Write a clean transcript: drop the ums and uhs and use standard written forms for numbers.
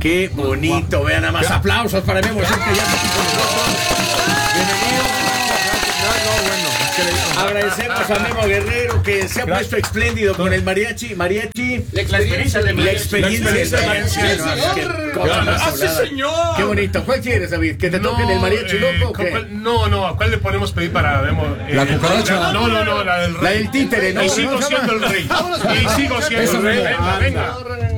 Qué bonito, vean nada más. Aplausos para Memo, que ya está aquí con nosotros. Bienvenido. Agradecemos a Memo Guerrero que se ha puesto espléndido con el mariachi. La experiencia de señor. Qué bonito. ¿Cuál quieres, David? ¿Que te toquen el mariachi loco o qué? No, ¿a cuál le podemos pedir para Memo? La cucaracha. No, la del rey. La del títere, ¿no? Y sigo siendo el rey. Y sigo siendo el rey. Venga.